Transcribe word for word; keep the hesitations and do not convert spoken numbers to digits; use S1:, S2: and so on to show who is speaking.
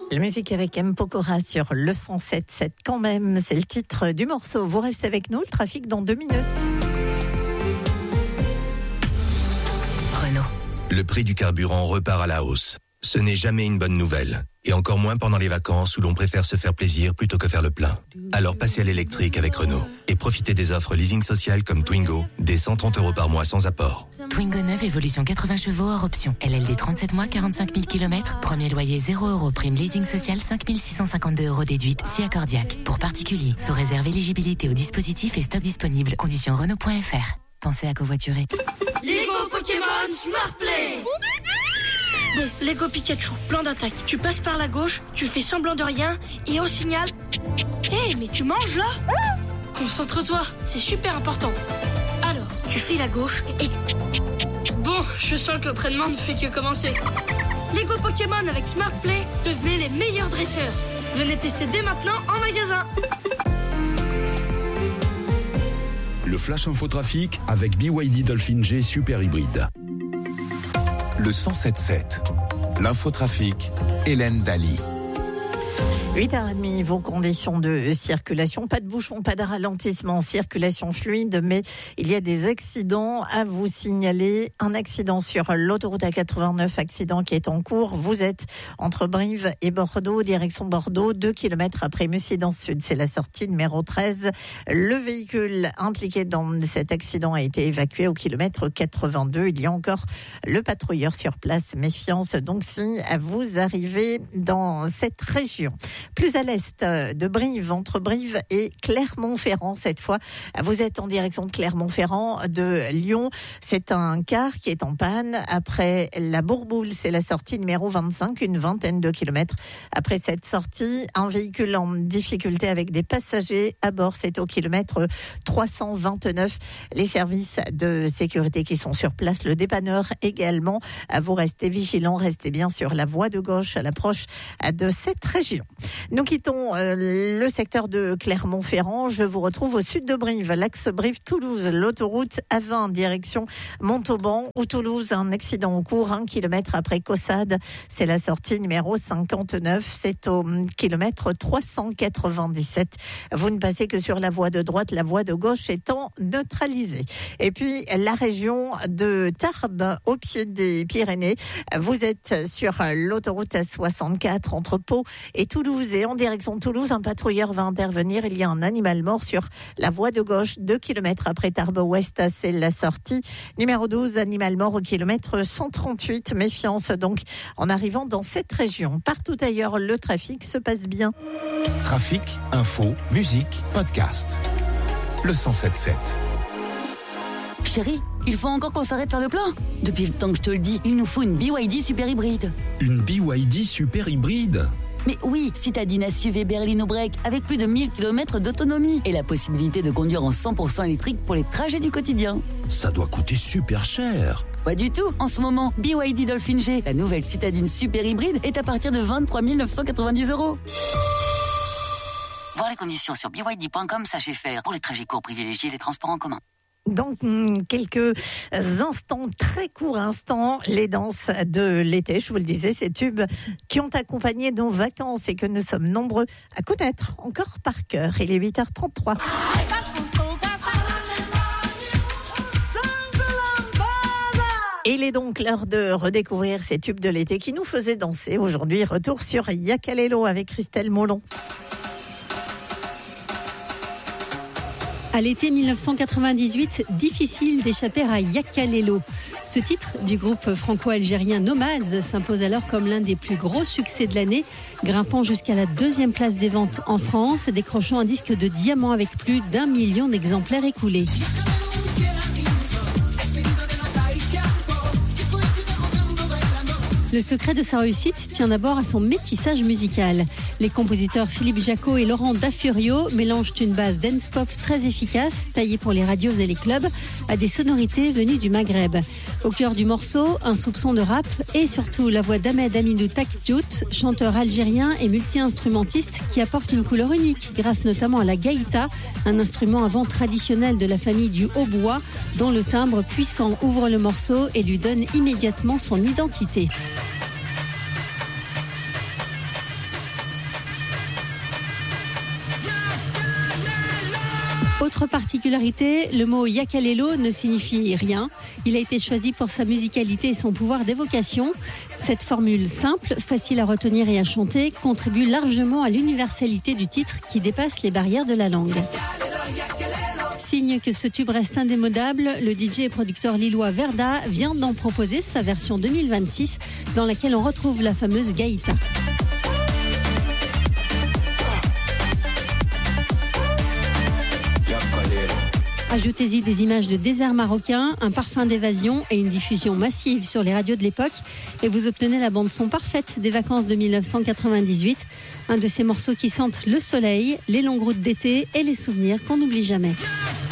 S1: La musique avec M. Pokora sur le cent sept sept quand même, c'est le titre du morceau. Vous restez avec nous, le trafic dans deux minutes.
S2: Renault.
S3: Le prix du carburant repart à la hausse. Ce n'est jamais une bonne nouvelle. Et encore moins pendant les vacances où l'on préfère se faire plaisir plutôt que faire le plein. Alors passez à l'électrique avec Renault et profitez des offres leasing social comme Twingo, des cent trente euros par mois sans apport.
S2: Twingo neuf, évolution quatre-vingts chevaux hors option. L L D trente-sept mois, quarante-cinq mille kilomètres. Premier loyer zéro euros. Prime leasing social cinq mille six cent cinquante-deux euros déduite. Si accordiaque. Pour particuliers. Sous réserve éligibilité au dispositif et stock disponible. Conditions Renault point F R. Pensez à covoiturer.
S4: Lego Pokémon Smart Play. Bon, Lego Pikachu, plan d'attaque. Tu passes par la gauche, tu fais semblant de rien, et au signal... Hé, hey, mais tu manges là? Concentre-toi, c'est super important. Alors, tu files à gauche et... Bon, je sens que l'entraînement ne fait que commencer. Lego Pokémon avec Smart Play, devenez les meilleurs dresseurs. Venez tester dès maintenant en magasin.
S5: Le Flash Infotrafic avec B Y D Dolphin G Super Hybride.
S6: Le cent sept sept. L'infotrafic, Hélène Daly.
S1: huit heures trente, vos conditions de circulation, pas de bouchons, pas de ralentissement, circulation fluide, mais il y a des accidents à vous signaler. Un accident sur l'autoroute A quatre-vingt-neuf, accident qui est en cours. Vous êtes entre Brive et Bordeaux, direction Bordeaux, deux kilomètres après Mussy dans le sud. C'est la sortie numéro treize. Le véhicule impliqué dans cet accident a été évacué au kilomètre quatre-vingt-deux. Il y a encore le patrouilleur sur place. Méfiance donc si vous arrivez dans cette région. Plus à l'est de Brive, entre Brive et Clermont-Ferrand cette fois. Vous êtes en direction de Clermont-Ferrand, de Lyon. C'est un car qui est en panne. Après la Bourboule, c'est la sortie numéro vingt-cinq, une vingtaine de kilomètres. Après cette sortie, un véhicule en difficulté avec des passagers à bord. C'est au kilomètre trois cent vingt-neuf. Les services de sécurité qui sont sur place, le dépanneur également. Vous restez vigilants, restez bien sur la voie de gauche à l'approche de cette région. Nous quittons euh, le secteur de Clermont-Ferrand. Je vous retrouve au sud de Brive, l'axe Brive-Toulouse, l'autoroute A vingt, direction Montauban, où Toulouse, un accident en cours, un kilomètre après Caussade. C'est la sortie numéro cinquante-neuf. C'est au kilomètre trois cent quatre-vingt-dix-sept. Vous ne passez que sur la voie de droite, la voie de gauche étant neutralisée. Et puis, la région de Tarbes, au pied des Pyrénées. Vous êtes sur l'autoroute A soixante-quatre, entre Pau et Toulouse. Et en direction de Toulouse, un patrouilleur va intervenir. Il y a un animal mort sur la voie de gauche, deux kilomètres après Tarbes-Ouest. C'est la sortie numéro douze, animal mort au kilomètre cent trente-huit. Méfiance donc en arrivant dans cette région. Partout ailleurs, le trafic se passe bien.
S6: Trafic, info, musique, podcast. Le cent sept sept.
S7: Chérie, il faut encore qu'on s'arrête faire le plein. Depuis le temps que je te le dis, il nous faut une B Y D super hybride.
S5: Une B Y D Super Hybride?
S7: Mais oui, citadine S U V berline break avec plus de mille kilomètres d'autonomie et la possibilité de conduire en cent pour cent électrique pour les trajets du quotidien.
S5: Ça doit coûter super cher.
S7: Pas du tout. En ce moment, B Y D Dolphin G, la nouvelle citadine super hybride, est à partir de vingt-trois mille neuf cent quatre-vingt-dix euros. Voir les conditions sur b y d point com, sachez faire. Pour les trajets courts privilégiés, les transports en commun.
S1: Dans quelques instants, très courts instants, les danses de l'été, je vous le disais, ces tubes qui ont accompagné nos vacances et que nous sommes nombreux à connaître encore par cœur. Il est huit heures trente-trois. Il est donc l'heure de redécouvrir ces tubes de l'été qui nous faisaient danser. Aujourd'hui, retour sur Yakalelo avec Christelle Molon.
S8: À l'été dix-neuf cent quatre-vingt-dix-huit, difficile d'échapper à Yakalelo. Ce titre du groupe franco-algérien Nomads s'impose alors comme l'un des plus gros succès de l'année, grimpant jusqu'à la deuxième place des ventes en France, décrochant un disque de diamant avec plus d'un million d'exemplaires écoulés. Le secret de sa réussite tient d'abord à son métissage musical. Les compositeurs Philippe Jacot et Laurent Dafurio mélangent une base dance-pop très efficace, taillée pour les radios et les clubs, à des sonorités venues du Maghreb. Au cœur du morceau, un soupçon de rap et surtout la voix d'Ahmed Amidou Takdjout, chanteur algérien et multi-instrumentiste qui apporte une couleur unique grâce notamment à la gaïta, un instrument à vent traditionnel de la famille du hautbois, dont le timbre puissant ouvre le morceau et lui donne immédiatement son identité. Autre particularité, le mot Yakalelo ne signifie rien. Il a été choisi pour sa musicalité et son pouvoir d'évocation. Cette formule simple, facile à retenir et à chanter, contribue largement à l'universalité du titre qui dépasse les barrières de la langue. Signe que ce tube reste indémodable, le D J et producteur lillois Verda vient d'en proposer sa version deux mille vingt-six dans laquelle on retrouve la fameuse gaïta. Ajoutez-y des images de désert marocain, un parfum d'évasion et une diffusion massive sur les radios de l'époque et vous obtenez la bande-son parfaite des vacances de mille neuf cent quatre-vingt-dix-huit. Un de ces morceaux qui sentent le soleil, les longues routes d'été et les souvenirs qu'on n'oublie jamais.